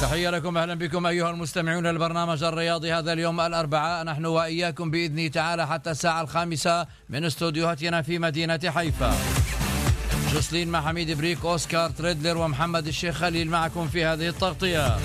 تحية لكم، أهلا بكم أيها المستمعون البرنامج الرياضي هذا اليوم الأربعاء، نحن وإياكم بإذن تعالى حتى الساعة 5 من استوديوهاتنا في مدينة حيفا. جوسلين مع حميد بريك، أوسكار تريدلر ومحمد الشيخ خليل معكم في هذه التغطية.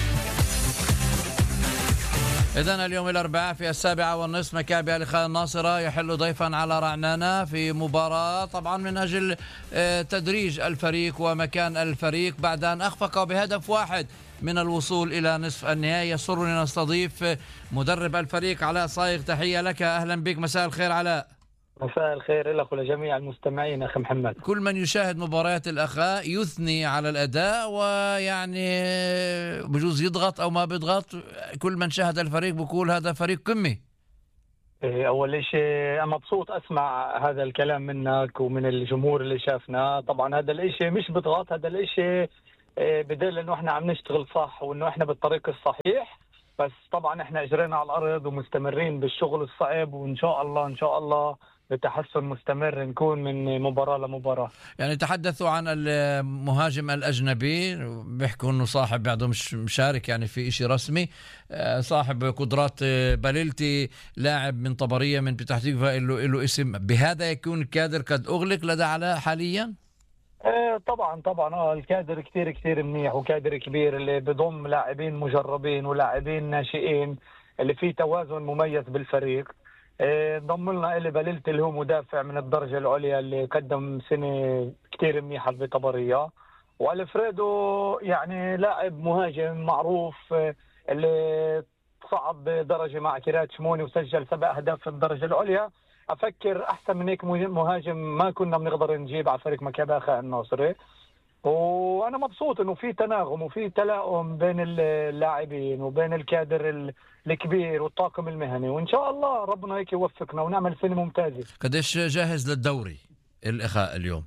إذن اليوم الأربعاء في 7:30 مكابي الإخاء الناصرة يحل ضيفا على رعنانة في مباراة طبعا من أجل تدريج الفريق ومكان الفريق بعد أن أخفق بهدف واحد من الوصول إلى نصف النهائي. يسرني نستضيف مدرب الفريق علاء صايغ. تحية لك، أهلا بك، مساء الخير علاء. مساء الخير لك ولجميع المستمعين أخي محمد. كل من يشاهد مباريات الأخاء يثني على الأداء، ويعني بجوز يضغط أو ما بيضغط، كل من شاهد الفريق بيقول هذا فريق قمة. أول شيء أنا مبسوط أسمع هذا الكلام منك ومن الجمهور اللي شافنا. طبعا هذا الاشي مش بضغط، هذا الاشي بدل إنه إحنا عم نشتغل صح وإنه إحنا بالطريق الصحيح. بس طبعا إحنا أجرينا على الأرض ومستمرين بالشغل الصعب، وإن شاء الله بتحسن مستمر نكون من مباراة لمباراة. يعني تحدثوا عن المهاجم الأجنبي، بيحكوا أنه صاحب بعده مش مشارك يعني في إشي رسمي، صاحب قدرات باليلتي، لاعب من طبرية من بتاح تكفى، له اسم. بهذا يكون الكادر قد أغلق لدى علاء حاليا؟ طبعا الكادر كتير منيح وكادر كبير اللي بضم لاعبين مجربين ولاعبين ناشئين اللي فيه توازن مميز بالفريق. انضم لنا إلي باليلتي اللي هو مدافع من الدرجة العليا اللي قدم سنة كتير منيحة بطبرية، والفريدو يعني لاعب مهاجم معروف اللي صعد درجة مع كيرات شموني وسجل 7 أهداف في الدرجة العليا. أفكر أحسن من هيك مهاجم ما كنا بنقدر نجيب على فريق مكابي الإخاء الناصري. وأنا مبسوط إنه في تناغم وفي تلاؤم بين اللاعبين وبين الكادر الكبير والطاقم المهني، وإن شاء الله ربنا هيك يوفقنا ونعمل سنة ممتازة. قديش جاهز للدوري الإخاء اليوم؟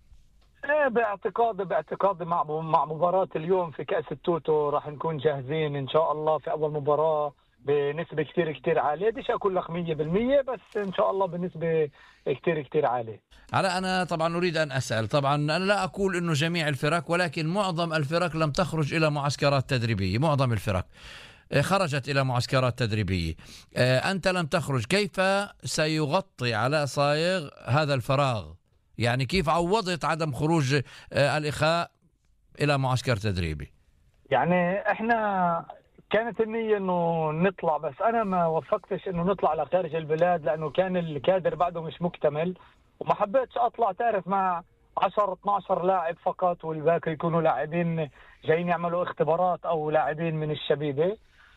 باعتقادي مع مباراة اليوم في كأس التوتو راح نكون جاهزين إن شاء الله في أول مباراة بنسبة كتير عالية. بديش أقول لك 100%، بس إن شاء الله بنسبة كتير عالية. أنا طبعا أريد أن أسأل، طبعا أنا لا أقول أنه جميع الفرق، ولكن معظم الفرق لم تخرج إلى معسكرات تدريبية. معظم الفرق خرجت إلى معسكرات تدريبية، أنت لم تخرج. كيف سيغطي علاء صايغ هذا الفراغ؟ يعني كيف عوضت عدم خروج الإخاء إلى معسكر تدريبي؟ يعني إحنا كانت النية إنه نطلع، بس أنا ما وفقتش إنه نطلع لخارج البلاد لأنه كان الكادر بعده مش مكتمل، وما حبيتش أطلع تعرف مع 10-12 لاعب فقط والباقي يكونوا لاعبين جايين يعملوا اختبارات أو لاعبين من الشبيبة.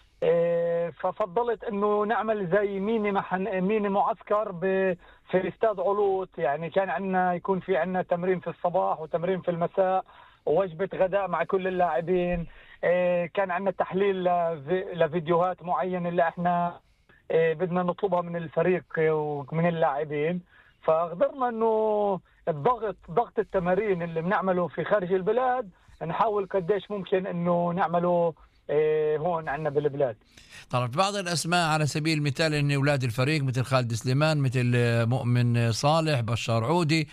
ففضلت إنه نعمل زي ميني معسكر في استاد علوط. يعني كان عندنا يكون في عندنا تمرين في الصباح وتمرين في المساء ووجبة غداء مع كل اللاعبين. كان عندنا تحليل لفيديوهات معينة اللي احنا بدنا نطلبها من الفريق ومن اللاعبين. فقدرنا انه ضغط التمارين اللي بنعمله في خارج البلاد نحاول قديش ممكن انه نعمله هون عندنا بالبلاد. طبعا بعض الأسماء على سبيل المثال إن أولاد الفريق مثل خالد سليمان، مثل مؤمن صالح، بشار عودي،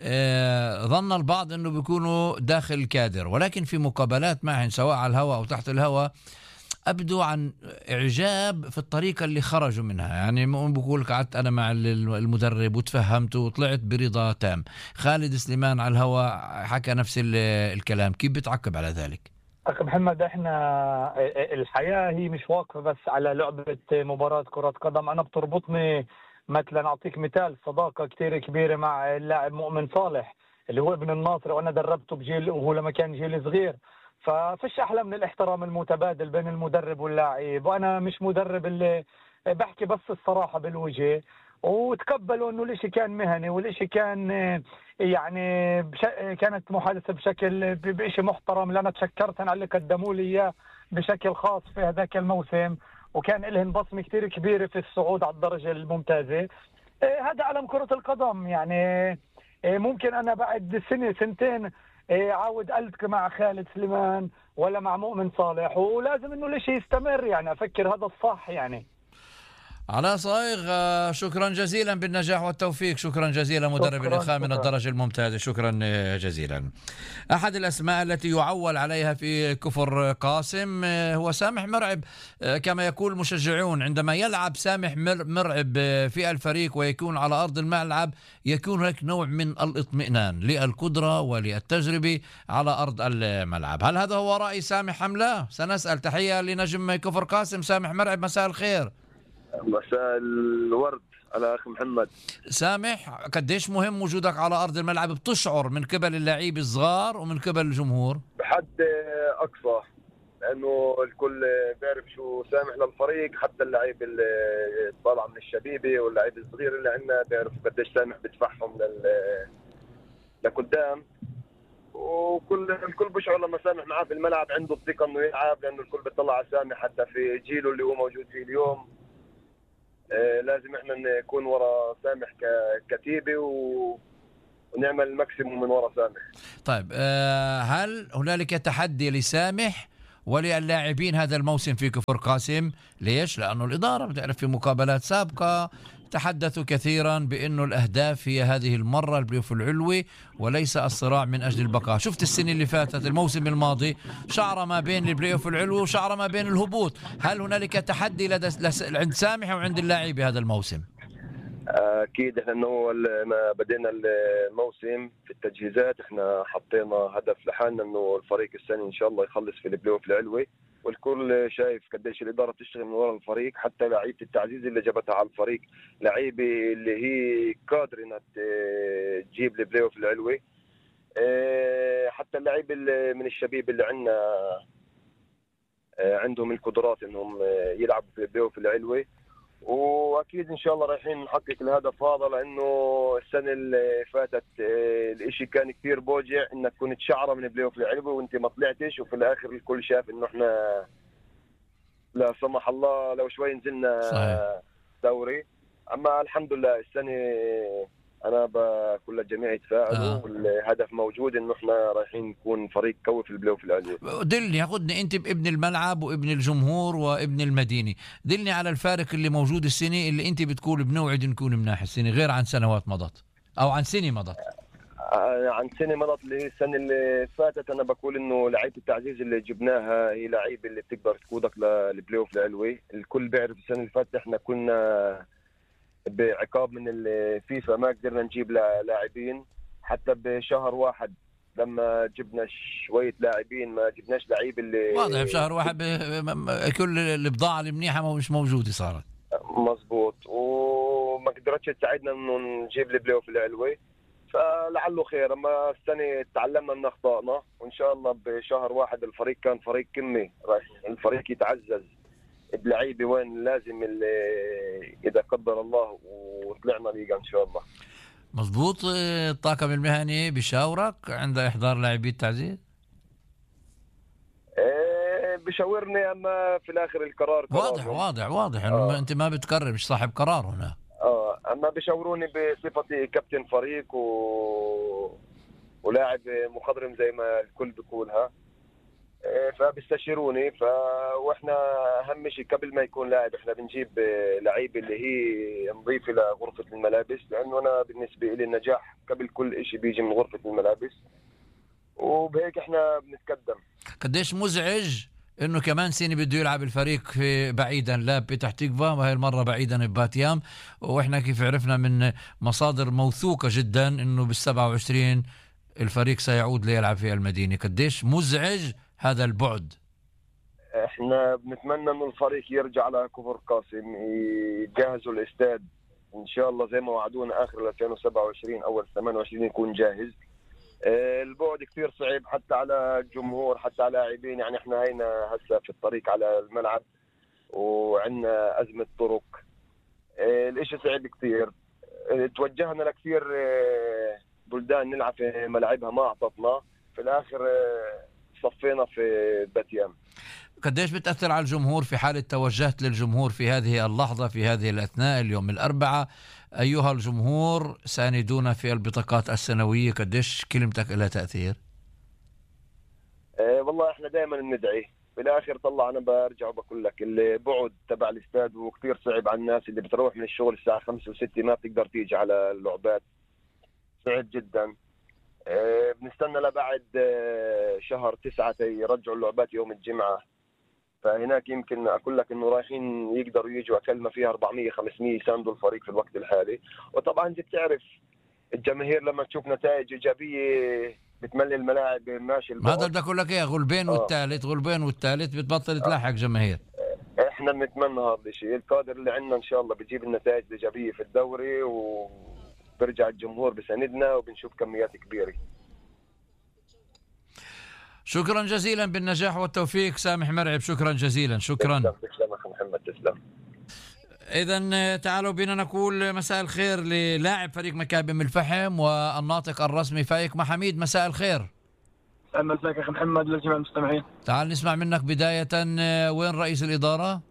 ظن البعض أنه بيكونوا داخل الكادر، ولكن في مقابلات معهم سواء على الهواء أو تحت الهواء أبدو عن إعجاب في الطريقة اللي خرجوا منها. يعني بقول قعدت أنا مع المدرب وتفهمت وطلعت برضا تام. خالد سليمان على الهواء حكى نفس الكلام. كيف بتعقب على ذلك؟ أخي محمد، إحنا الحياة هي مش واقفة بس على لعبة مباراة كرة قدم. أنا بتربطني مثلا أعطيك مثال صداقة كتير كبيرة مع اللاعب مؤمن صالح اللي هو ابن الناصر، وأنا دربته بجيل وهو لما كان جيل صغير. ففيش أحلى من الاحترام المتبادل بين المدرب واللاعب، وأنا مش مدرب اللي بحكي بس الصراحة بالوجه. وتقبلوا انه الاشي كان مهني والاشي كان يعني كانت محادثة بشيء محترم. لأنا تشكرت على اللي قدموا لي اياه بشكل خاص في هذاك الموسم، وكان لهم بصمة كتير كبيرة في الصعود على الدرجة الممتازة. هذا عالم كرة القدم. يعني ممكن أنا بعد سنتين عاود ألتقي مع خالد سليمان ولا مع مؤمن صالح، ولازم إنه الاشي يستمر. يعني أفكر هذا الصح. يعني علاء صايغ، شكرا جزيلا بالنجاح والتوفيق. شكرا جزيلا مدرب الإخاء من الدرجة الممتازة. شكرا جزيلا. أحد الأسماء التي يعول عليها في كفر قاسم هو سامح مرعب. كما يقول المشجعون، عندما يلعب سامح مرعب في الفريق ويكون على أرض الملعب يكون هناك نوع من الاطمئنان للقدرة وللتجربة على أرض الملعب. هل هذا هو رأي سامح أم لا؟ سنسأل. تحية لنجم كفر قاسم سامح مرعب، مساء الخير. مساء الورد على أخي محمد. سامح، قديش مهم وجودك على أرض الملعب؟ بتشعر من قبل اللاعبين الصغار ومن قبل الجمهور؟ بحد أقصى، لأنه الكل بيعرف شو سامح للفريق، حتى اللاعب اللي طالع من الشبيبة واللاعب الصغير اللي عندنا بيعرفوا قديش سامح بدفعهم لقدام. الكل بيشعر لما سامح معاه في الملعب عنده الثقة إنه يلعب، لأنه الكل بيطلع على سامح حتى في جيله اللي هو موجود فيه اليوم. لازم احنا نكون ورا سامح ككتيبه ونعمل الماكسيموم من ورا سامح. طيب، هل هنالك تحدي لسامح وللاعبين هذا الموسم في كفر قاسم؟ ليش؟ لأنه الإدارة بتعرف في مقابلات سابقة تحدثوا كثيرا بأنه الأهداف هي هذه المرة البلايوف العلوي وليس الصراع من أجل البقاء. شفت السنة اللي فاتت، الموسم الماضي، شعر ما بين البلايوف العلوي وشعر ما بين الهبوط. هل هنالك تحدي عند سامح وعند اللاعب هذا الموسم؟ أكيد. احنا من أول ما بدينا الموسم في التجهيزات احنا حطينا هدف لحالنا إنه الفريق السنة إن شاء الله يخلص في البلايوف العلوي، والكل شايف قديش الإدارة بتشتغل من وراء الفريق. حتى لعيبة التعزيز اللي جابتها على الفريق لعيبة اللي هي قادرة إنها تجيب البلاي اوف العلوي. حتى اللعيبة من الشبيب اللي عندنا عندهم القدرات إنهم يلعبوا في البلاي اوف العلوي، واكيد ان شاء الله رايحين نحقق الهدف هذا. لانه السنه اللي فاتت الاشي كان كثير بوجع انك كنت شعره من البلاي اوف العلوي وانت ما طلعتش، وفي الاخر الكل شاف انه احنا لا سمح الله لو شوي نزلنا صحيح. دوري. اما الحمد لله السنه انا بكل الجميع يتفائلوا والهدف موجود انه احنا رايحين نكون فريق قوي في البلاي اوف العلوي. دلني، خدني انت بابن الملعب وابن الجمهور وابن المدينه، دلني على الفارق اللي موجود السنه اللي انت بتقول بنوعد نكون مناح السنه غير عن سنوات مضت او عن سنه مضت. عن سنه مضت اللي هي السنه اللي فاتت انا بقول انه لعيبه التعزيز اللي جبناها هي لعيبه اللي بتقدر تقودك للبلاي اوف العلوي. الكل بيعرف السنه اللي فاتت احنا كنا بعقاب من الفيفا ما قدرنا نجيب لاعبين، حتى بشهر واحد لما جبنا شويه لاعبين ما جبناش لعيب اللي واضح بشهر واحد كل البضاعه المنيحه مش موجوده صارت. مزبوط، وما قدرتش تساعدنا انه نجيب البلاي اوف العلوي، فلعله خير. اما السنه تعلمنا من اخطائنا وان شاء الله بشهر واحد الفريق كان فريق كمي، راح الفريق يتعزز بلعيبه وين لازم اللي اذا قدر الله وطلعنا ليغا ان شاء الله. مزبوط. الطاقم المهني بيشاورك عند احضار لاعبي التعزيز؟ بشاورني، اما في الاخر القرار واضح انه انت ما بتقرر، مش صاحب قرار هنا. اما بشاوروني بصفتي كابتن فريق ولاعب مخضرم زي ما الكل بيقولها، فبيستشيروني. واحنا اهم شيء قبل ما يكون لاعب احنا بنجيب لعيب اللي هي نضيفه لغرفه الملابس، لانه انا بالنسبه لي النجاح قبل كل شيء بيجي من غرفه الملابس، وبهيك احنا بنتقدم. قديش مزعج انه كمان سنه بده يلعب الفريق في بعيدا لا بتح تكفى وهي المره بعيدا بباتيام، واحنا كيف عرفنا من مصادر موثوقه جدا انه بال27 الفريق سيعود ليلعب في المدينه. قديش مزعج هذا البعد. احنا بنتمنى انه الفريق يرجع على كفر قاسم، يجهزوا الاستاد ان شاء الله زي ما وعدونا اخر 2027 اول 28 يكون جاهز. البعد كثير صعب حتى على الجمهور حتى على لاعبين، يعني احنا هينا هسه في الطريق على الملعب وعندنا ازمه طرق. الاشي صعب كثير. توجهنا لكثير بلدان نلعب في ملاعبها ما اعطتنا، في الاخر صفينا في باتيام. قديش بتأثر على الجمهور في حالة توجهت للجمهور في هذه اللحظة في هذه الأثناء اليوم الأربعاء؟ أيها الجمهور ساندونا في البطاقات السنوية، قديش كلمتك لها تأثير؟ والله احنا دائما بندعي بالاخر طلع انا برجع وبقول لك البعد تبع الاستاد هو كثير صعب على الناس اللي بتروح من الشغل الساعه 5 و6 ما بتقدر تيجي على اللعبات، صعب جدا. بنستنى لبعد شهر 9 يرجعوا اللعبات يوم الجمعه، فهناك يمكن اقول لك انه رايحين يقدروا يجوا اقل ما فيها 400 500 يساندوا الفريق في الوقت الحالي. وطبعا انت بتعرف الجماهير لما تشوف نتائج ايجابيه بتملي الملاعب ماشي ما هذا بدي اقول لك ايه، غلبين والثالث بتبطل تلاحق جماهير. احنا بنتمنى هذا الشيء، القادر اللي عندنا ان شاء الله بيجيب النتائج الايجابيه في الدوري وبرجع الجمهور بساندنا وبنشوف كميات كبيره. شكرا جزيلا، بالنجاح والتوفيق سامح مرعب، شكرا جزيلا. شكرا. تسلم اخي محمد، تسلم. إذا تعالوا بنا نقول مساء الخير للاعب فريق مكابي من الفحم والناطق الرسمي فايق محميد. مساء الخير. مساك اخي محمد للجميع المستمعين. تعال نسمع منك بداية، وين رئيس الإدارة؟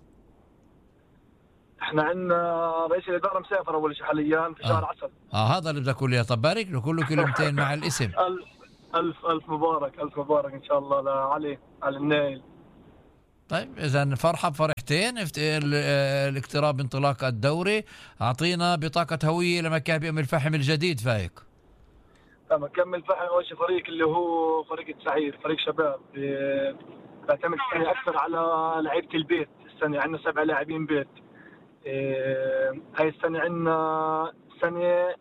احنا عندنا رئيس الإدارة مسافر أول شيء حاليا في شهر عسل. هذا اللي بدي أقول له. طب بارك له كله كلمتين مع الاسم. ألف مبارك، ألف مبارك إن شاء الله لعلي على النايل. طيب إذا فرحة بفرحتين، الاقتراب انطلاق الدوري. أعطينا بطاقة هوية لمكابي أم الفحم الجديد فايق. تمام، كمل فحم أول شيء فريق اللي هو فريق السعير، فريق شباب بيعتمد السنة أكثر على لعيبة البيت. السنة عندنا 7 لاعبين بيت. هاي السنة عندنا سنة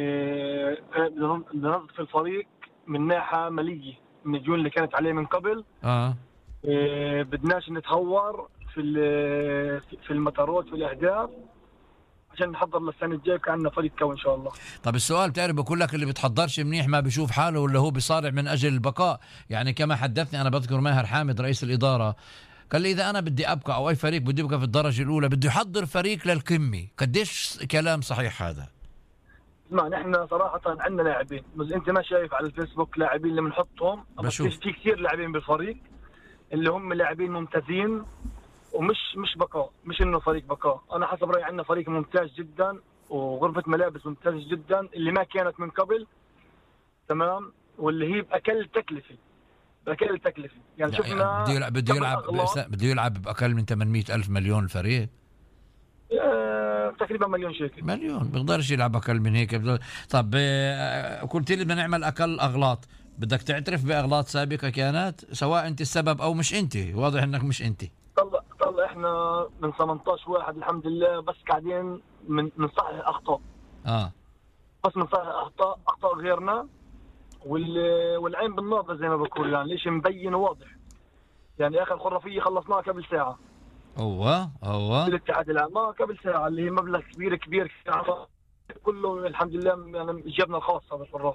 بنظف الفريق من ناحية مالية من الديون اللي كانت عليه من قبل. بدناش نتهور في المطارات والاهداف عشان نحضر للسنه الجايه كأننا فريق قوي ان شاء الله. طب السؤال، بتعرف بقول لك اللي بتحضرش منيح ما بيشوف حاله ولا هو بيصارع من اجل البقاء. يعني كما حدثني انا بذكر ماهر حامد رئيس الاداره قال لي اذا انا بدي ابقى او اي فريق بدي يبقى في الدرجه الاولى بده يحضر فريق للقمه. قديش كلام صحيح هذا؟ اسمع، نحن صراحه عندنا لاعبين، بس انت ما شايف على الفيسبوك لاعبين اللي بنحطهم، بشوف في كثير لاعبين بالفريق اللي هم لاعبين ممتازين ومش بقاء، مش انه فريق بقاء. انا حسب رايي عندنا فريق ممتاز جدا وغرفه ملابس ممتازه جدا اللي ما كانت من قبل، تمام، واللي هي باقل تكلفه يعني شفنا بده يلعب باقل من 800,000 مليون الفريق. تقريبا مليون شيكل. مليون بيقدرش يلعب اقل من هيك. طب قلت لي بدنا نعمل اقل اغلاط، بدك تعترف باغلاط سابقه كانت سواء انت السبب او مش انت؟ واضح انك مش انت. طلع احنا من 18 واحد الحمد لله، بس قاعدين من صحح اخطاء. بس من صحح اخطاء غيرنا، والعين بالناظر زي ما بقول، يعني ليش مبين وواضح. يعني اخر خرافيه خلصناها قبل ساعه. الاتحاد العام قبل ساعه، اللي هي مبلغ كبير كله الحمد لله. يعني جبنا الخاصه بالفراغ.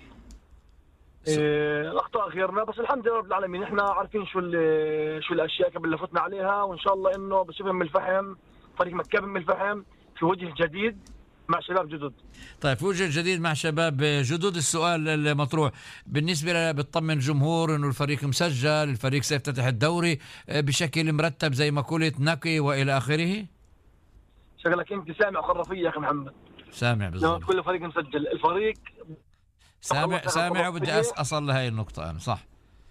الاخطاء غيرنا، بس الحمد لله رب العالمين. احنا عارفين شو الاشياء قبل اللي فتنا عليها، وان شاء الله انه بشوف من الفحم فريق مكابي من الفحم في وجه جديد مع شباب جدد. طيب في وجه جديد مع شباب جدد. السؤال المطروح بالنسبه بتطمن الجمهور انه الفريق مسجل، الفريق سيفتتح الدوري بشكل مرتب زي ما قلت نقي والى اخره. شغلك انت سامع خرافيه يا اخي محمد. سامع بالضبط. كل فريق مسجل، الفريق سامع وبدي أصل لهي النقطة أنا صح.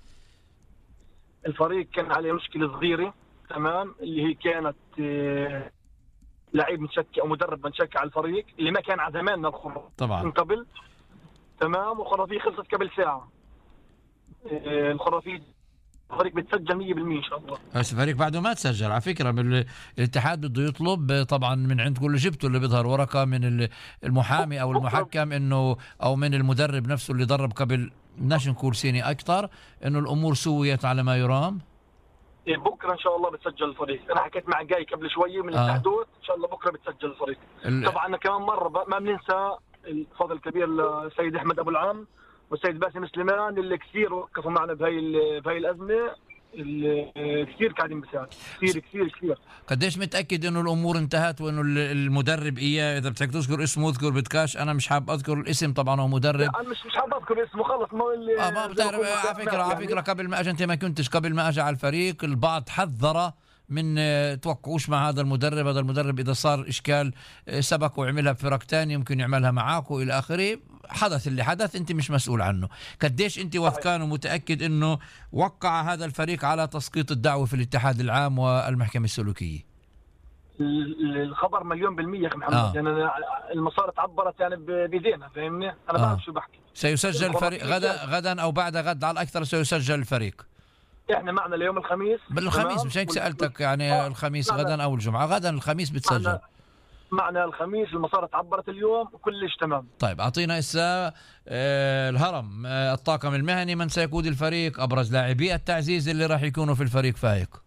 الفريق كان عليه مشكلة صغيرة، تمام، اللي هي كانت لعيب متشكي أو مدرب متشكي على الفريق اللي ما كان على زماننا طبعا من قبل، تمام. والخرافية خلصت قبل ساعة. الخرافية الفريق بتسجل 100% ان شاء الله. بس الفريق بعده ما تسجل على فكره. الاتحاد بده يطلب طبعا من عندكم اللي جبتوا اللي بيظهر ورقه من المحامي او المحكم انه او من المدرب نفسه اللي درب قبل بدناش نقول سنه اكثر انه الامور سويت على ما يرام. بكره ان شاء الله بتسجل الفريق. انا حكيت مع جاي قبل شويه من التحدود، ان شاء الله بكره بتسجل الفريق. طبعا كمان مره ما بننسى الفضل الكبير للسيد احمد ابو العام والسيد باسم سليمان اللي كثير وقفوا معنا بهاي الازمه، اللي كثير قاعدين بيساعد كثير. قديش متاكد انه الامور انتهت وانه المدرب اياه اذا بدك تذكر اسمه اذكر بدكاش؟ انا مش حابب اذكر الاسم طبعا، هو مدرب. انا مش حابب اذكر اسمه خلص. ما بتعرف على فكره قبل ما اجى انت ما كنتش قبل ما اجى على الفريق البعض حذره من توقعوش مع هذا المدرب. هذا المدرب اذا صار اشكال سبق وعملها بفرق ثانيه يمكن يعملها معاك والى اخره. حدث اللي حدث أنت مش مسؤول عنه. قديش أنت وثقان ومتأكد أنه وقع هذا الفريق على تسقيط الدعوة في الاتحاد العام والمحكمة السلوكية؟ الخبر 100% يا أخي محمد. يعني المصاري تعبرت يعني بذهنها، فاهمني؟ أنا بعرف شو بحكي. سيسجل الفريق غدا أو بعد غد على الأكثر، سيسجل الفريق. احنا معنا اليوم الخميس. بالخميس، مش هيك سألتك يعني الخميس غدا أو الجمعة؟ غدا الخميس بتسجل. معنا الخميس، المصاري تعبرت اليوم وكلش تمام. طيب أعطينا إسا الهرم، الطاقم المهني، من سيقود الفريق، أبرز لاعبي التعزيز اللي راح يكونوا في الفريق فايق.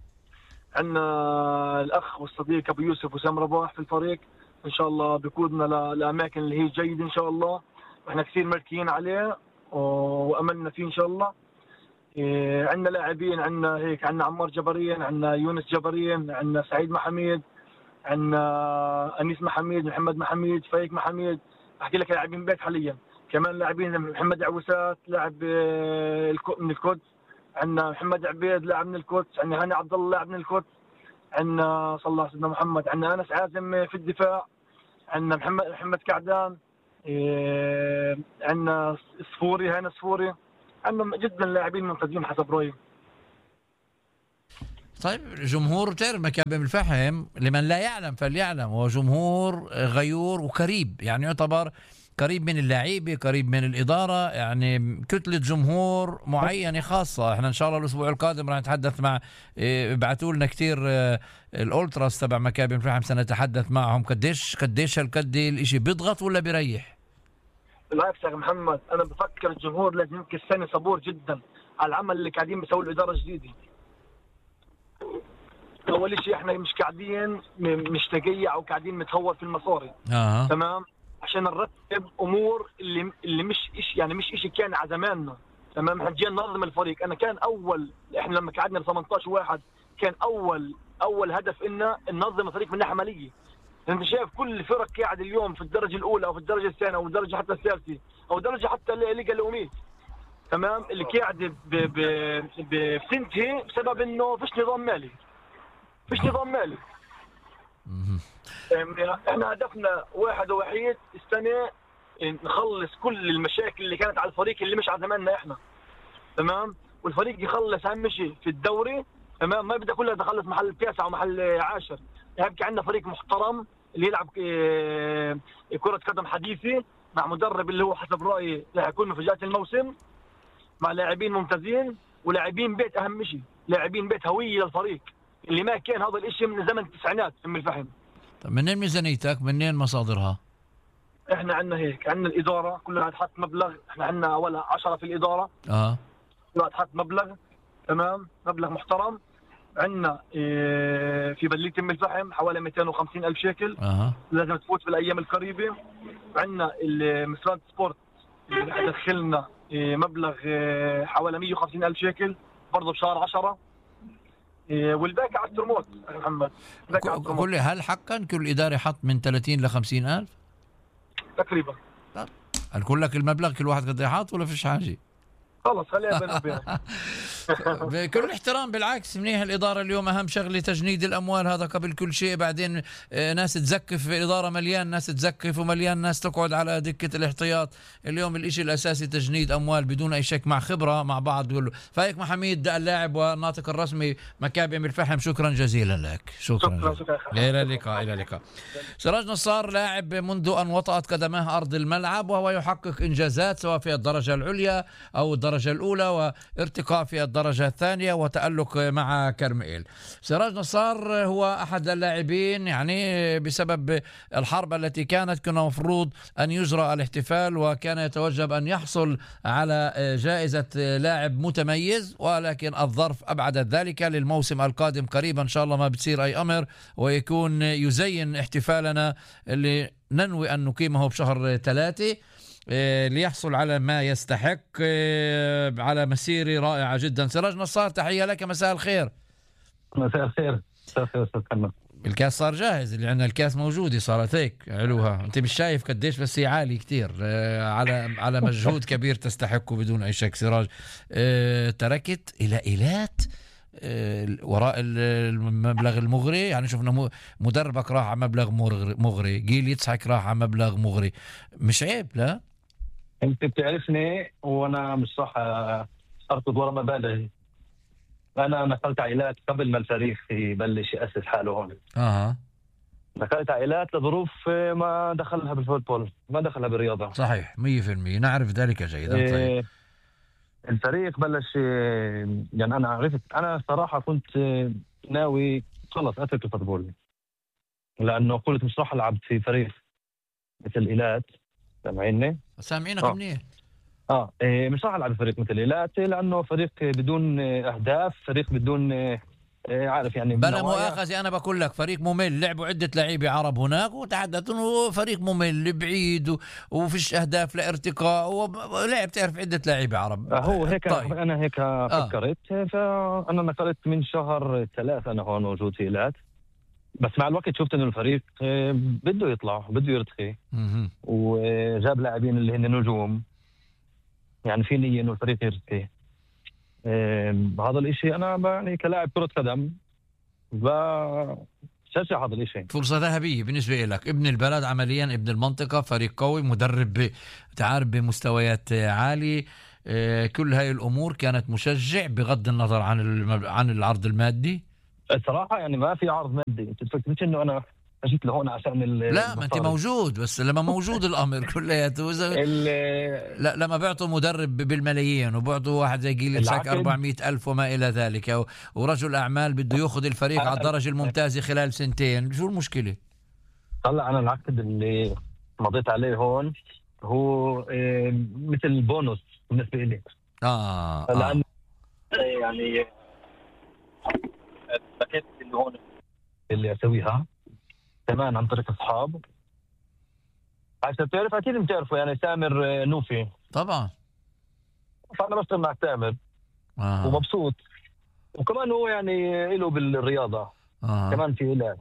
عندنا الأخ والصديق أبو يوسف وسام رباح في الفريق، إن شاء الله بيقودنا لأماكن اللي هي جيدة إن شاء الله، وإحنا كثير مركيين عليه وأملنا فيه إن شاء الله. عندنا لاعبين، عندنا هيك، عندنا عمار جبرين، عندنا يونس جبرين، عندنا سعيد محميد، عندنا أنيس محميد، محمد محميد، فايق محميد. أحكي لك لاعبين بيت حاليا. كمان لاعبين محمد عوسات لاعب من القدس، عندنا محمد عبيد لاعب من القدس، عندنا هاني عبد الله لاعب من القدس، عندنا صلى الله عليه وسلم محمد، عندنا أنس عازم في الدفاع، عندنا محمد كعدان، عندنا صفوري، هاني صفوري. عندنا جدا لاعبين ممتازين حسب رأيي. طيب جمهور بتعرف مكابم الفحم، لمن لا يعلم فليعلم، هو جمهور غيور وقريب، يعني يعتبر قريب من اللعيبة، قريب من الإدارة، يعني كتلة جمهور معينة خاصة. احنا إن شاء الله الأسبوع القادم راح نتحدث مع ابعتوا لنا كتير الأولتراس تبع مكابم الفحم، سنتحدث معهم. قديش هالقد الإشي بيضغط ولا بيريح؟ بالعكس يا محمد، أنا بفكر الجمهور لازم يمكن السنة صبور جدا على العمل اللي قاعدين بيسوي الإدارة الجديدة. أول شيء احنا مش قاعدين مشتقية أو قاعدين متهور في المصاري. تمام، عشان نرتب أمور اللي مش إشي، يعني مش إشي كان على زماننا. تمام، احنا جينا ننظم الفريق. أنا كان احنا لما قعدنا ب 18 واحد كان أول هدف إننا ننظم الفريق من ناحية مالية. انت شايف كل الفرق قاعد اليوم في الدرجه الاولى او في الدرجه الثانيه او الدرجه حتى الثالثه او درجه حتى الليغا الاميه. تمام، اللي قاعد بتنتهي بسبب انه فيش نظام مالي. احنا هدفنا واحد ووحيد السنه، نخلص كل المشاكل اللي كانت على الفريق اللي مش على زماننا احنا. تمام، والفريق يخلص اهم شيء في الدوري. تمام، ما بدها كلها تخلص محل 9 ومحل 10. يبقى عندنا فريق محترم اللي يلعب كرة قدم حديثة مع مدرب اللي هو حسب رأيي راح يكون مفاجأة الموسم، مع لاعبين ممتازين ولاعبين بيت. أهم شيء لاعبين بيت هوية للفريق اللي ما كان هذا الاشي من زمن التسعينات. أم الفهم. طب منين ميزانيتك؟ منين مصادرها؟ احنا عندنا هيك، عندنا الإدارة كلها تحط مبلغ. احنا عندنا ولا 10 في الإدارة. كلها تحط مبلغ. تمام، مبلغ محترم. عندنا في بلدية أم الفحم حوالي 250,000 شيكل. لازم تفوت في الأيام القريبة. عندنا المسرات سبورت اللي راح يدخلنا مبلغ حوالي 150,000 شيكل برضه بشهر 10. والباقي على الترموت محمد. قول لي، هل حقا كل إدارة حط من 30 ل 50,000 تقريبا؟ هل كل لك المبلغ كل واحد قد يحط ولا فيش حاجة؟ خلص خليها بيني وبينك. بكل الاحترام، بالعكس منيح الإدارة اليوم. أهم شغلة تجنيد الأموال، هذا قبل كل شيء. بعدين ناس تزكف، الإدارة مليان ناس تزكف ومليان ناس تقعد على دكة الاحتياط. اليوم الإشي الأساسي تجنيد أموال بدون أي شك، مع خبرة مع بعض. بيقول له فايق محميد اللاعب والناطق الرسمي مكابم الفحم، شكرا جزيلا لك. شكرا. إلى اللقاء. سراج نصار لاعب منذ أن وطأت قدمه أرض الملعب، وهو يحقق إنجازات سواء في الدرجة العليا أو الدرجة الأولى، وارتقاء في الدرجة الثانية، وتألق مع كرميل. سراج نصار هو أحد اللاعبين، يعني بسبب الحرب التي كان مفروض أن يجرى الاحتفال، وكان يتوجب أن يحصل على جائزة لاعب متميز، ولكن الظرف أبعدت ذلك. للموسم القادم قريبا إن شاء الله ما بتصير أي أمر، ويكون يزين احتفالنا اللي ننوي أن نقيمه بشهر 3 ليحصل على ما يستحق على مسيرة رائعة جدا. سراج نصار، تحية لك، مساء الخير. مساء الخير أستاذ كمال. الكاس صار جاهز، اللي عندنا الكاس موجودة، صارت هيك علوها. انت مش شايف قديش، بس هي عالي كتير على مجهود كبير تستحقه بدون اي شك. سراج تركت الى ايلات وراء المبلغ المغري، يعني شفنا مدربك راح على مبلغ مغري، جيل يضحك راح على مبلغ مغري. مش عيب؟ لا انت بتعرفني وانا مش صح اركض ورا مبالغ. انا نقلت عائلات قبل ما الفريق يبلش ياسس حاله هون. نقلت عائلات لظروف ما دخلها بالفوتبول، ما دخلها بالرياضه. صحيح 100% نعرف ذلك جيدا. طيب الفريق بلش يعني انا عرفت، انا صراحه كنت ناوي خلص اترك الفوتبول، لانه قلت مش راح العب في فريق مثل إيلات. سامعيني؟ سامعينك منيح. مش راح العب فريق مثل إيلات، لانه فريق بدون اهداف، فريق بدون عارف يعني. بلا مؤاخذة أنا بقول لك فريق ممل، لعبوا عدة لعيبة عرب هناك وتحدثوا إنه فريق ممل بعيد وفيش أهداف لارتقاء ولعب تعرف عدة لعيبة عرب. هو هيك. طيب. أنا هيك فكرت. فأنا نقلت من شهر 3 أنا هون موجود في إيلات، بس مع الوقت شفت إنه الفريق بده يطلع، بده يرتقي، وجاب لاعبين اللي هن نجوم، يعني في نية إنه الفريق يرتقي. هذا الاشي انا يعني كلاعب كرة قدم بشجع هذا الاشي. فرصة ذهبية بالنسبة لك، ابن البلد عمليا، ابن المنطقة، فريق قوي، مدرب تعرف بمستويات عالية. كل هاي الامور كانت مشجع بغض النظر عن العرض المادي. الصراحة يعني ما في عرض مادي. انت تفكرش انه انا اجيت لهون عشان لا ما انت موجود، بس لما موجود الامر كلياته لا لما بيعطوا مدرب بالملايين وبيعطوا واحد زي جيل تشاك 400,000 وما الى ذلك، ورجل اعمال بده ياخذ الفريق على الدرجه الممتازه خلال 2 شو المشكله؟ طلع انا العقد اللي مضيت عليه هون هو مثل بونص بالنسبه لي. لأن يعني الباكيت اللي هون اللي اسويها كمان عن طريق اصحاب. عشان بتعرف اكيد بتعرفوا يعني سامر نوفي طبعا. فانا بشتغل مع سامر ومبسوط، وكمان هو يعني له بالرياضه كمان في إله،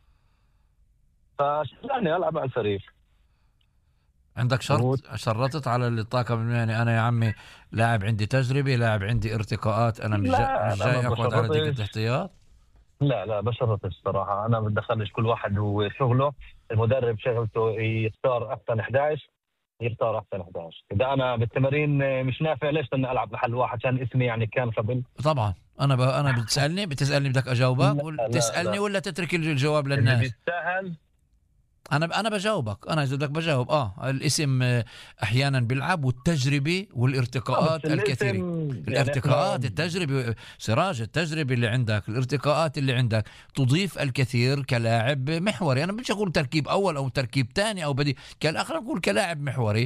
فشجعني العب مع الفريق. عندك شرطت على الطاقم المهني؟ انا يا عمي لاعب عندي تجربه، لاعب عندي ارتقاءات، انا مش جاي اخذ على دقيقه الاحتياط. لا بشرطش صراحة. أنا بدخلش كل واحد وشغله. المدرب شغلته يختار أحسن 11 يختار أحسن 11. إذا أنا بالتمارين مش نافع ليش بدي ألعب محل واحد عشان اسمي يعني كان قبل؟ طبعا أنا بتسألني بدك أجاوبك تسألني ولا تترك الجواب للناس؟ بيستاهل. أنا بجاوبك. أنا إذا بدك بجاوب الاسم أحيانا بيلعب، والتجربة والارتقاءات الكثيرة. الارتقاءات التجربة سراج، التجربة اللي عندك، الارتقاءات اللي عندك تضيف الكثير كلاعب محوري. أنا بديش أقول تركيب أول أو تركيب ثاني أو بدي خلينا نقول كلاعب محوري.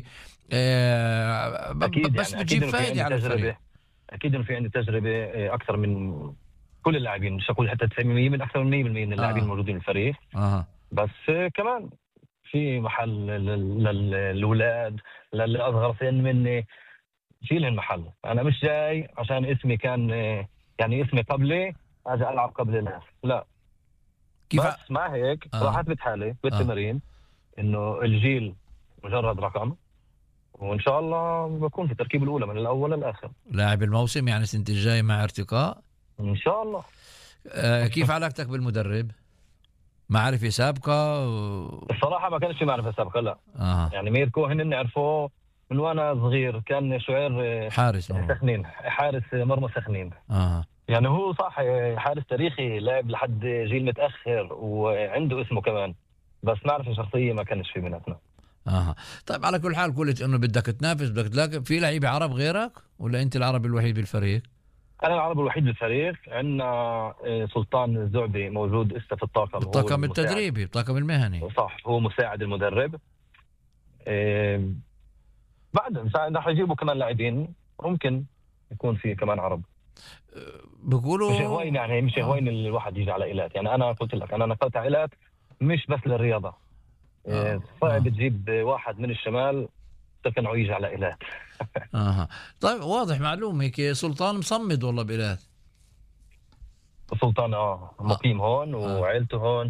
بس يعني بتجيب فائدة على الفريق. أكيد إنه في عندي تجربة أكثر من كل اللاعبين، مش أقول حتى 90% من أكثر من 100% من اللاعبين الموجودين في الفريق. بس كمان في محل للأولاد للأصغر سن مني، في لهم محل. أنا مش جاي عشان اسمي كان يعني اسمي قبلي أجي ألعب قبل الناس، لا. بس مع هيك راح أثبت حالي بالتمرين إنه الجيل مجرد رقم، وإن شاء الله بكون في التركيب الأولى من الأول للآخر. لاعب الموسم يعني السنة الجاي مع ارتقاء إن شاء الله. كيف علاقتك بالمدرب؟ معرفة سابقة الصراحة ما كانش في معرفة سابقة، لا. يعني ميركو هن نعرفه من وانا صغير، كان شعير حارس سخنين، حارس مرمى سخنين. يعني هو صح حارس تاريخي، لعب لحد جيل متأخر وعنده اسمه كمان، بس معرفة شخصية ما كانش في بيناتنا. طيب على كل حال قلت انه بدك تنافس، بدك تلاقي في لعيبة عرب غيرك ولا انت العربي الوحيد بالفريق؟ أنا العربي الوحيد بالفريق. عندنا سلطان الزعبي موجود في الطاقم التدريبي، الطاقم المهني. صح، هو مساعد المدرب. بعد رح يجيبوا كمان لاعبين، ممكن يكون في كمان عرب. بقولوا مش هواين يعني، مش هواين الواحد يجي على إيلات. يعني أنا قلت لك أنا نقلت على إيلات مش بس للرياضة. صعب تجيب واحد من الشمال تكنعوا يجي على إيلات. طيب واضح معلوم هيك. سلطان مصمد والله بإيلات. سلطان مقيم هون وعائلته هون.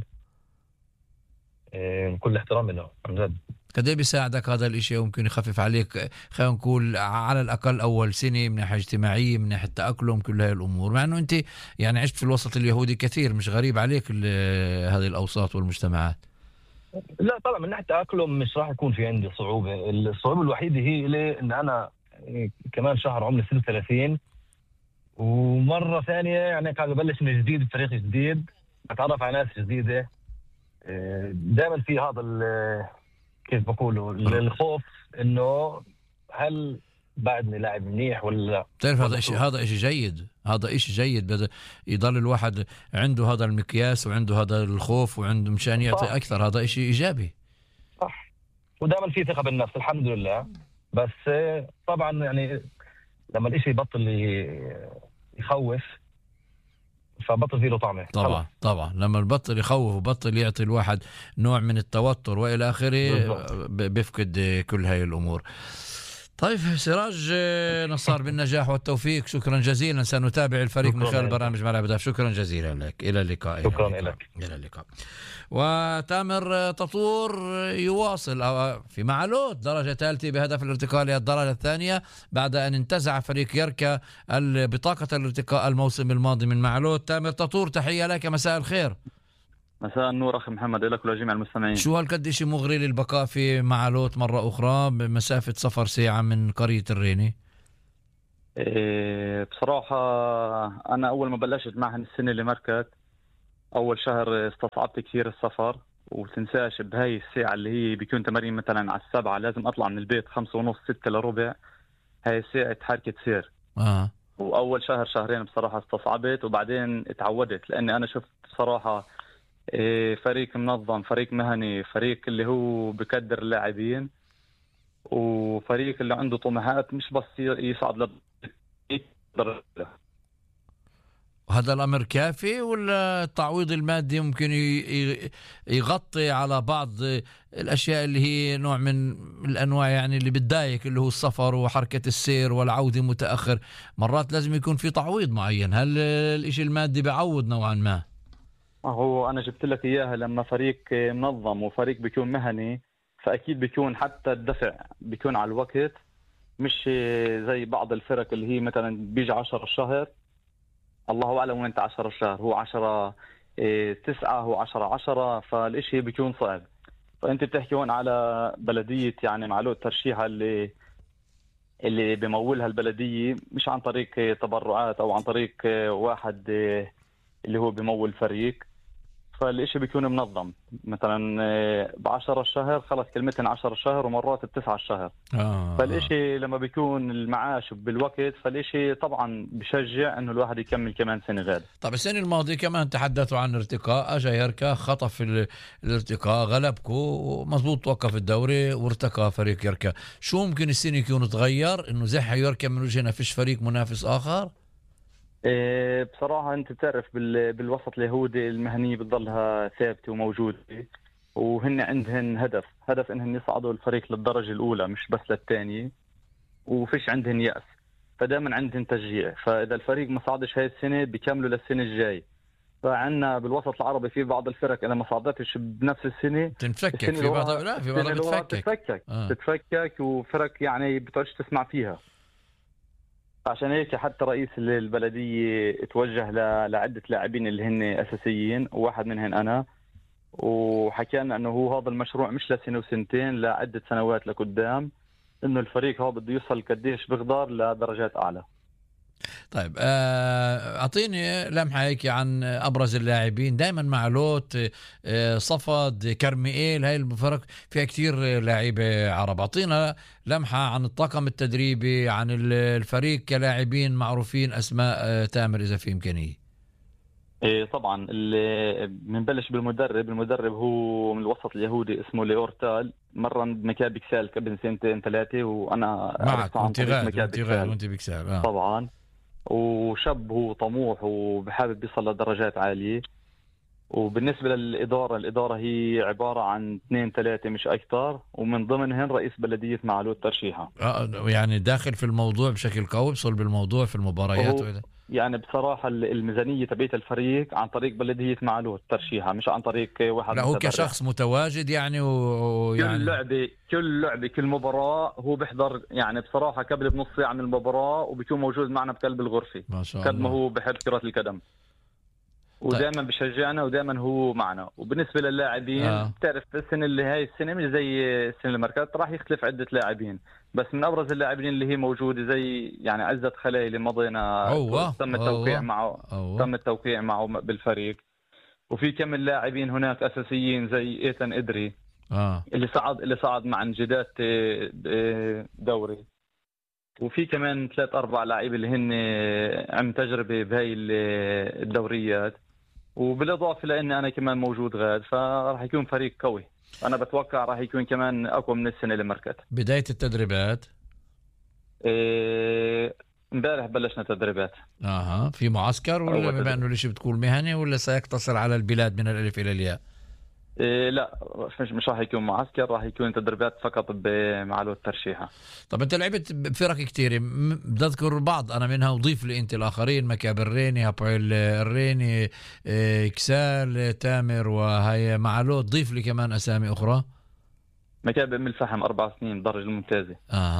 كل احترام له عن جد. قد ايه بيساعدك هذا الاشي وممكن يخفف عليك، خلينا نقول على الاقل اول سنه من ناحيه اجتماعيه، من ناحيه تاقلم، كل هاي الامور، مع انه انت يعني عشت في الوسط اليهودي كثير، مش غريب عليك هذه الاوساط والمجتمعات. لا طبعا من ناحيه تاقلم مش راح يكون في عندي صعوبه. الصعوبه الوحيده هي ليه ان انا كمان شهر عمري 36 ومره ثانيه يعني قاعد ببلش من جديد بفريق جديد، اتعرف على ناس جديده. دائما في هذا كيف بقولوا الخوف انه هل بعدني لاعب منيح ولا لا. تعرف هذا شيء جيد، هذا شيء جيد. بدأ يضل الواحد عنده هذا المقياس وعنده هذا الخوف وعنده مشان يعطي اكثر، هذا شيء ايجابي. صح، ودائما في ثقه بالنفس الحمد لله. بس طبعا يعني لما الاشي يبطل يخوف فبطل فيه له طعمه. طبعا لما البطل يخوف وبطل يعطي الواحد نوع من التوتر والى اخره بيفقد كل هاي الامور. طيب سراج نصار، بالنجاح والتوفيق، شكرا جزيلا. سنتابع الفريق من خلال برنامج ملعب الأهداف. شكرا جزيلا لك، إلى اللقاء. شكرا لك، إلى اللقاء. وتامر تطور يواصل في معلوت درجة ثالثة بهدف الارتقاء للدرجة الثانية بعد أن انتزع فريق يركا بطاقة الارتقاء الموسم الماضي من معلوت. تامر تطور، تحية لك، مساء الخير. مساء النور أخي محمد، لك ولجميع المستمعين. شو هالقد شيء مغري للبقاء في معلوت مرة أخرى بمسافة سفر ساعة من قرية الريني؟ بصراحة أنا أول ما بلشت معهم السنة اللي مركت أول شهر استصعبت كثير السفر، وتنساش بهاي الساعة اللي هي بيكون تمارين مثلا على 7 لازم أطلع من البيت 5:30 6 إلا ربع. هاي ساعة حركة سير. وأول شهر شهرين بصراحة استصعبت، وبعدين اتعودت لأني أنا شفت بصراحة فريق منظم، فريق مهني، فريق اللي هو بقدر اللاعبين، وفريق اللي عنده طموحات مش بس يصعد للدرجة. هذا الأمر كافي ولا التعويض المادي ممكن يغطي على بعض الأشياء اللي هي نوع من الأنواع يعني اللي بتضايق، اللي هو السفر وحركة السير والعودة متأخر؟ مرات لازم يكون في تعويض معين. هل الإشي المادي بعوض نوعا ما؟ هو أنا جبت لك إياها لما فريق منظم وفريق بيكون مهني، فأكيد بيكون حتى الدفع بيكون على الوقت، مش زي بعض الفرق اللي هي مثلا بيجي 10 الشهر الله أعلم وين 10 الشهر، هو 10/9 هو 10/10، فالإشي بيكون صعب. فأنت بتحكي هون على بلدية يعني معلوت ترشيحة اللي بمولها البلدية، مش عن طريق تبرعات أو عن طريق واحد اللي هو بمول فريق. فالإشي بيكون منظم، مثلا ب10 الشهر خلص كلمتين 10 الشهر ومرات ب9 الشهر. فالإشي لما بيكون المعاش بالوقت فالإشي طبعا بشجع انه الواحد يكمل كمان سنة غير. طب السنة الماضية كمان تحدثوا عن ارتقاء، اجى يركا خطف الارتقاء غلبكو مزبوط، توقف الدوري وارتقى فريق يركا. شو ممكن السنة يكون تغير انه زح يركا من وجهنا فيش فريق منافس اخر؟ بصراحة أنت تعرف بالوسط اليهودي المهنية بتضلها ثابتة وموجودة، وهن عندهن هدف إنهن يصعدوا الفريق للدرجة الأولى مش بس للثانية، وفيش عندهن يأس، فدائما عندهن تشجيع. فإذا الفريق ما صعدش هاي السنة بيكملوا للسنة الجاي. فعنا بالوسط العربي في بعض الفرق إذا ما صعدتش بنفس السنة تنفكك، في بعضها لا، في بعضها بتفكك وفرق يعني بتعيش تسمع فيها. عشان هيك حتى رئيس البلدية توجه لعدة لاعبين اللي هن أساسيين، وواحد منهم أنا، وحكينا أنه هو هذا المشروع مش لسنة وسنتين، لعدة سنوات لقدام، أنه الفريق هذا بده يوصل قديش بقدر لدرجات أعلى. طيب أعطيني لمحة هيك عن أبرز اللاعبين. دائما معلوت صفد كرميئيل، هاي الفرق فيها كتير لاعبة عرب. أعطينا لمحة عن الطاقم التدريبي، عن الفريق كلاعبين معروفين، أسماء تامر إذا في إمكانية. طبعا بنبلش المدرب هو من الوسط اليهودي اسمه ليورتال، مرن بمكابي كسال قبل 2-3، وأنا معك وانت بكسال طبعا. وشاب هو طموح وبحابب يصل لدرجات عالية. وبالنسبة الإدارة هي عبارة عن 2-3 مش أكثر، ومن ضمنهن رئيس بلدية معلوت ترشيحة. يعني داخل في الموضوع بشكل قوي، بصل بالموضوع في المباريات يعني بصراحة الميزانية تبعت الفريق عن طريق بلدية معلوت ترشيحة، مش عن طريق واحد. لا هو كشخص متواجد يعني كل لعبة كل مباراة هو بيحضر، يعني بصراحة قبل بنص ساعة من المباراة وبيكون موجود معنا بقلب الغرفة، ما شاء الله، قد ما هو بحب كرة القدم. ودائما بشجعنا ودائما هو معنا. وبالنسبه للاعبين بتعرف السنه اللي هاي السنه مش زي السنه اللي مركت، راح يختلف عده لاعبين، بس من ابرز اللاعبين اللي هي موجوده زي يعني عزت خلايلي مضينا تم التوقيع معه بالفريق. وفي كم اللاعبين هناك اساسيين زي ايتن ادري اللي صعد مع انجداد دوري. وفي كمان 3-4 لاعبين اللي هن عم تجربه بهاي الدوريات، وبالاضافه لاني انا كمان موجود غاد، فراح يكون فريق قوي. انا بتوقع راح يكون كمان اقوى من السنه اللي مركت. بدايه التدريبات امبارح بلشنا تدريبات. في معسكر ولا بما انه الشيء بتقول مهني ولا سيقتصر على البلاد من الالف الى الياء؟ لا مش راح يكون معسكر، راح يكون تدريبات فقط بمعلوت ترشيحة. طب انت لعبت بفرق كتير، بذكر البعض انا منها وضيف لي انت الاخرين، مكاب الريني، هابويل الريني، كسال، تامر، وهي معلوت. ضيف لي كمان اسامي اخرى. مكاب ام الفحم 4 سنين بالدرجة الممتازة.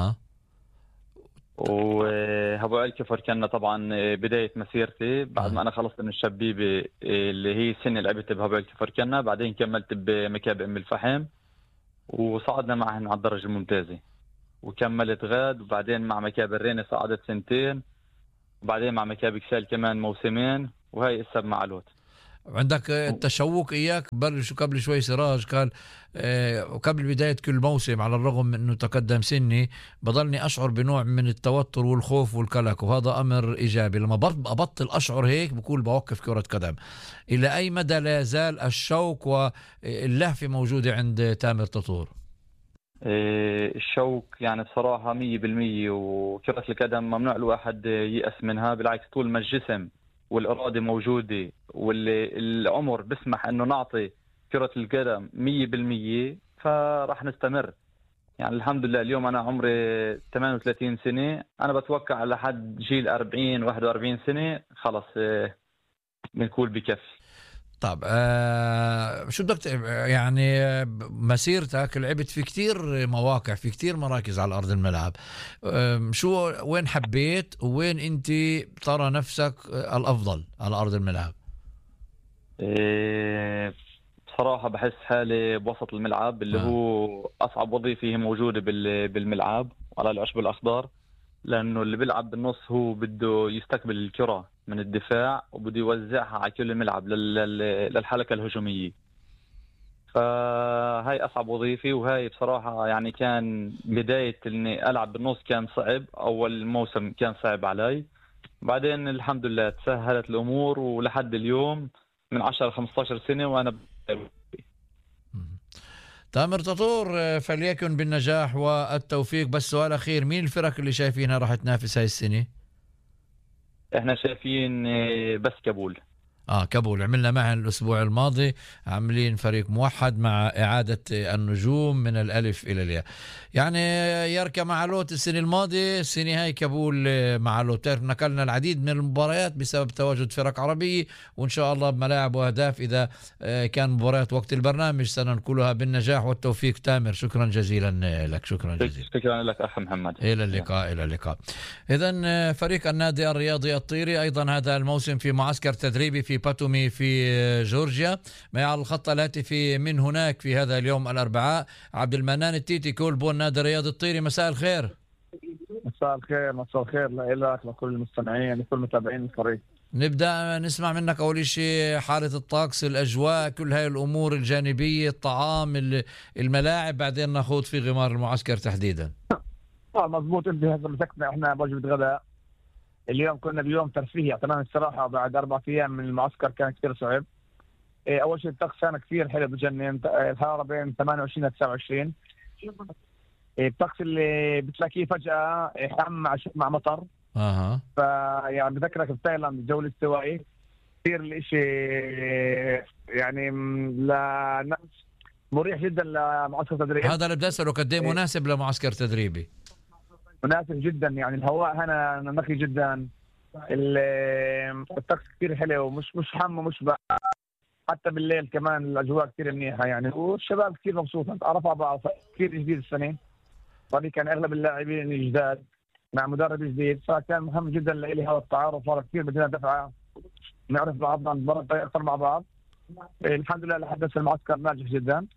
وهبو الكفر كان طبعا بداية مسيرتي بعد ما أنا خلصت من الشبيبة اللي هي سنة لعبت بهبو الكفر كان، بعدين كملت بمكاب أم الفحم وصعدنا معهن على الدرجة الممتازة، وكملت غاد، وبعدين مع مكاب الريني صعدت 2 سنين، وبعدين مع مكاب كسال كمان 2 موسمين، وهي هسه بمعلوت. عندك التشوق إياك قبل شوي سراج قال قبل بداية كل موسم على الرغم من أنه تقدم سني بضلني أشعر بنوع من التوتر والخوف والقلق، وهذا أمر إيجابي. لما أبطل أشعر هيك بقول بوقف كرة قدم. إلى أي مدى لا يزال الشوق واللهفة موجودة عند تامر تطور؟ الشوق يعني بصراحة 100%، وكرة القدم ممنوع الواحد ييأس منها، بالعكس طول ما الجسم والإرادة موجودة والعمر بسمح أنه نعطي كرة القدم 100% فراح نستمر. يعني الحمد لله اليوم أنا عمري 38 سنة، أنا بتوقع لحد جيل 40-41 سنة خلص بنقول بكفي. طب شو بدك يعني مسيرتك لعبت في كتير مواقع في كتير مراكز على أرض الملعب، شو وين حبيت وين أنت ترى نفسك الأفضل على أرض الملعب؟ بصراحة بحس حالي بوسط الملعب اللي هو أصعب وظيفة هي موجودة بالملعب وعلى العشب الأخضر، لأنه اللي بيلعب بالنص هو بده يستقبل الكرة من الدفاع وبده يوزعها على كل الملعب للحلقة الهجومية. فهاي أصعب وظيفة، وهاي بصراحة يعني كان بداية إني ألعب بالنص كان صعب، أول موسم كان صعب علي، بعدين الحمد لله تسهلت الأمور ولحد اليوم من 10-15 سنة وأنا تامر تطور فليكن بالنجاح والتوفيق. بس سؤال أخير، مين الفرق اللي شايفينها راح تنافس هاي السنة؟ احنا شايفين بس كابول. كابول عملنا معها الأسبوع الماضي، عاملين فريق موحد مع إعادة النجوم من الألف إلى الياء. يعني يركى معلوت السنة الماضية، السنة هاي كابول معلوت. نقلنا العديد من المباريات بسبب تواجد فرق عربية، وإن شاء الله بملاعب وأهداف إذا كان مباريات وقت البرنامج سننقلها بالنجاح والتوفيق. تامر شكرا جزيلا لك. شكرا لك أخ محمد. إلى اللقاء. إذن فريق النادي الرياضي الطيري أيضا هذا الموسم في معسكر تدريبي في باتومي في جورجيا. معي على الخط الهاتفي من هناك في هذا اليوم الأربعاء عبد المنان التيتي كولبون نادي الرياضي الطيري. مساء الخير. مساء الخير لك لكل المستمعين لكل متابعين الفريق. نبدأ نسمع منك أول شيء حالة الطقس، الأجواء، كل هاي الأمور الجانبية، الطعام، الملاعب، بعدين ناخذ في غمار المعسكر تحديدا. مضبوط، انت هذا مسكنا احنا وجبة غداء اليوم. كنا بيوم ترفيهي تمام الصراحة، بعد 4 أيام من المعسكر كان كثير صعب. أول شيء الطقس كان كثير حلو بجنن، الحرارة بين 28 ل 29. الطقس اللي بتلاقيه فجأة حم مع مطر. فيعني بذكرك بتايلاند الجو الاستوائي كثير الاشي يعني مريح جدا لمعسكر تدريبي. هذا اللي بدي اساله، قد ايه مناسب لمعسكر تدريبي؟ مناسب جدا، يعني الهواء هنا نقي جدا، الطقس كثير حلو ومش حم ومش بقى. حتى بالليل كمان الاجواء كثير منيحه يعني، والشباب كثير مبسوطه، تعرفوا على بعض كثير جديد السنه، فدي كان اغلب اللاعبين جداد مع مدرب جديد، فكان مهم جدا لي هذا التعارف، صار كثير بدنا دفعه نعرف بعضنا نتمرن أكثر مع بعض. الحمد لله لحد هسه المعسكر ناجح جدا.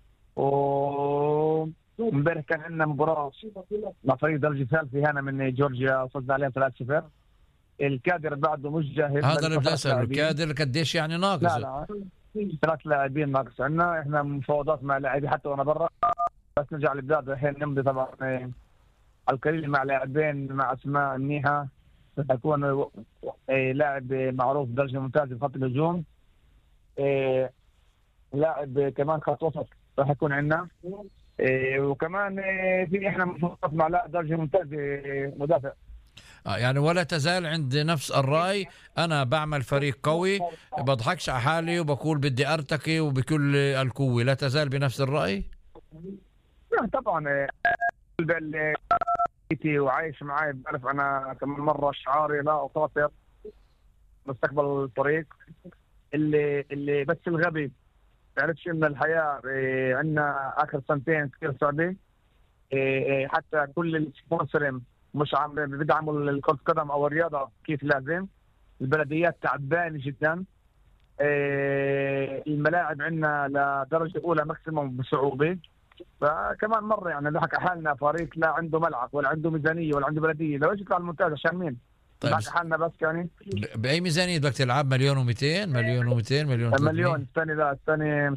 وامبارح كان عندنا مباراة مع فريق درجة ثالثة هنا من جورجيا، فزنا عليهم 3-0. الكادر بعده مش جاهز. هذا اللي بدي اساله، الكادر قديش يعني ناقص؟ لا 3 لاعبين ناقص عندنا. احنا مفاوضات مع لاعبين حتى وانا برا، بس نرجع للبلاد الحين نمضي طبعا على القليل مع لاعبين مع اسماء منيحه. رح يكون لاعب معروف درجه ممتازه في خط الهجوم، لاعب كمان خط وسط راح يكون عندنا، وكمان في احنا مفاوضات مع لاعب درجه ممتازه مدافع. يعني ولا تزال عند نفس الرأي، أنا بعمل فريق قوي، بضحكش على حالي وبقول بدي أرتقي وبكل القوة. لا تزال بنفس الرأي؟ طبعا وعايش معي، بعرف أنا كم مرة شعاري لا أخاطر مستقبل الفريق. اللي بس الغبي تعرفش إن الحياة عندنا آخر سنتين كثير صعبة. حتى كل السبونسرين مش عم بيدعموا كرة القدم او الرياضه كيف لازم. البلديات تعبانه جدا. الملاعب عندنا لدرجه اولى ماكسيموم بصعوبه. فكمان مره يعني نحكي حالنا فريق لا عنده ملعب ولا عنده ميزانيه ولا عنده بلديه، لو ايش يطلع الممتاز عشان مين؟ طيب نحكي حالنا بس يعني باي ميزانيه بدك تلعب؟ 1,200,000 1,200,000 1,200,000 مليون السنه. لا السنه